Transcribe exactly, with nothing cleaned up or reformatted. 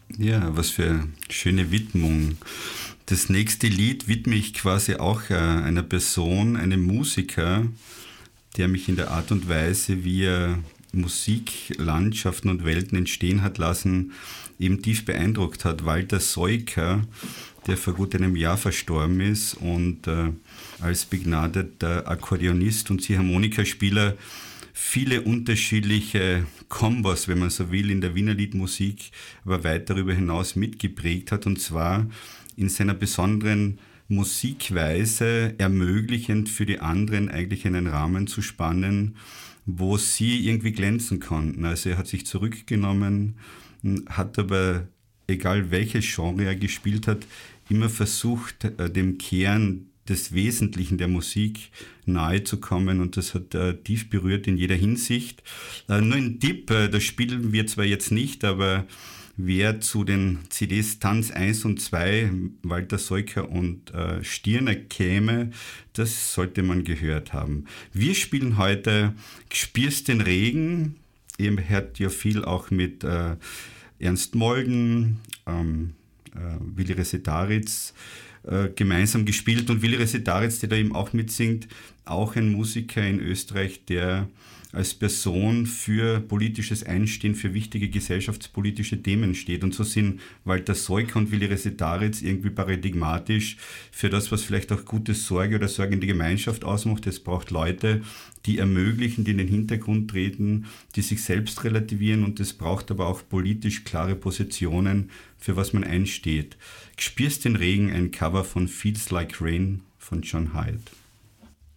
Ja, was für eine schöne Widmung. Das nächste Lied widme ich quasi auch äh, einer Person, einem Musiker, der mich in der Art und Weise, wie er Musiklandschaften und Welten entstehen hat lassen, eben tief beeindruckt hat. Walter Soyka, der vor gut einem Jahr verstorben ist und äh, als begnadeter Akkordeonist und Ziehharmonikaspieler viele unterschiedliche Kombos, wenn man so will, in der Wiener Liedmusik, aber weit darüber hinaus mitgeprägt hat, und zwar in seiner besonderen Musikweise ermöglichend für die anderen eigentlich einen Rahmen zu spannen, wo sie irgendwie glänzen konnten. Also er hat sich zurückgenommen, hat aber, egal welches Genre er gespielt hat, immer versucht, dem Kern des Wesentlichen der Musik nahe zu kommen, und das hat äh, tief berührt in jeder Hinsicht. Äh, nur ein Tipp, äh, das spielen wir zwar jetzt nicht, aber wer zu den C Ds Tanz eins und zwei, Walter Soyka und äh, Stirner käme, das sollte man gehört haben. Wir spielen heute Gspürst den Regen. Ihr hört ja viel auch mit äh, Ernst Molden, ähm, äh, Willi Resetaritz, gemeinsam gespielt, und Willi Resetaritz, der da eben auch mitsingt, auch ein Musiker in Österreich, der als Person für politisches Einstehen, für wichtige gesellschaftspolitische Themen steht. Und so sind Walter Soyka und Willi Resetaritz irgendwie paradigmatisch für das, was vielleicht auch gute Sorge oder sorgende Gemeinschaft ausmacht. Es braucht Leute, die ermöglichen, die in den Hintergrund treten, die sich selbst relativieren, und es braucht aber auch politisch klare Positionen, für was man einsteht. Gspürst den Regen, ein Cover von Feels Like Rain von John Hyde.